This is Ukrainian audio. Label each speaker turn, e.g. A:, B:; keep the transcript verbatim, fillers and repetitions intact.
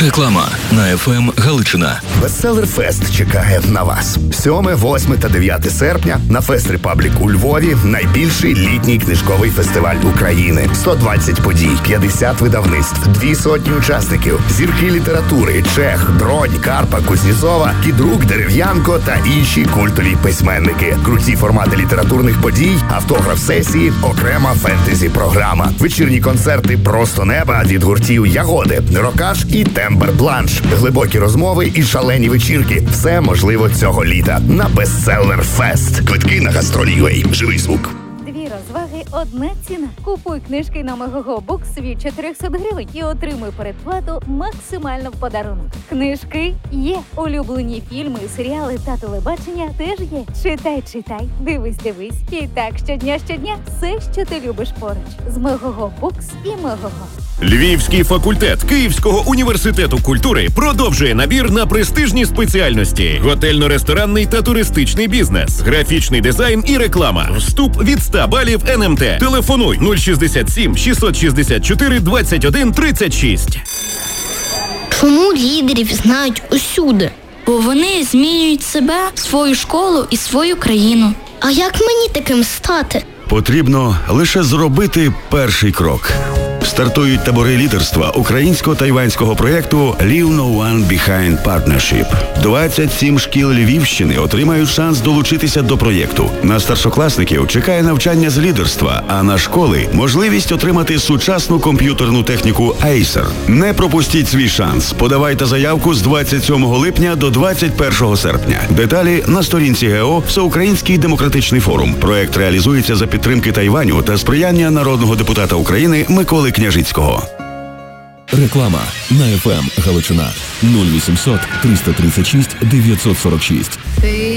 A: Реклама на еф ем Галичина.
B: Бестселер Фест чекає на вас. сьоме, восьме та дев'яте серпня на Фест Репаблік у Львові найбільший літній книжковий фестиваль України. сто двадцять подій, п'ятдесят видавництв, дві сотні учасників, зірки літератури, Чех, Дронь, Карпа, Кузнєцова, Кідрук, Дерев'янко та інші культові письменники. Круті формати літературних подій, автограф-сесії, окрема фентезі-програма. Вечірні концерти «Просто неба» від гуртів Ягоди, Рокаш і Тембер Бланш. Глибокі розмови і шалені вечірки. Все можливо цього літа на Бестселер Фест. Квитки на Гастролі.ua. Живий звук.
C: Дві розваги, одна ціна. Купуй книжки на Мегого Букс від чотириста гривень і отримуй передплату максимально в подарунок. Книжки є. Улюблені фільми, серіали та телебачення теж є. Читай, читай, дивись, дивись. І так щодня, щодня все, що ти любиш поруч. З Мегого Букс і Мегого.
D: Львівський факультет Київського університету культури продовжує набір на престижні спеціальності: готельно-ресторанний та туристичний бізнес, графічний дизайн і реклама. Вступ від ста балів ен ем те. Телефонуй нуль шістдесят сім шістсот шістдесят чотири двадцять один тридцять шість.
E: Чому лідерів знають усюди?
F: Бо вони змінюють себе, свою школу і свою країну.
E: А як мені таким стати?
G: Потрібно лише зробити перший крок. Стартують табори лідерства українсько-тайванського проєкту «Leave no one behind partnership». двадцять сім шкіл Львівщини отримають шанс долучитися до проєкту. На старшокласників чекає навчання з лідерства, а на школи – можливість отримати сучасну комп'ютерну техніку Acer. Не пропустіть свій шанс. Подавайте заявку з двадцять сьомого липня до двадцять першого серпня. Деталі на сторінці ГЕО «Всеукраїнський демократичний форум». Проєкт реалізується за підтримки Тайваню та сприяння народного депутата України Миколи Княжицького.
A: Реклама на еф ем Галичина. нуль вісімсот триста тридцять шість дев'ятсот сорок шість.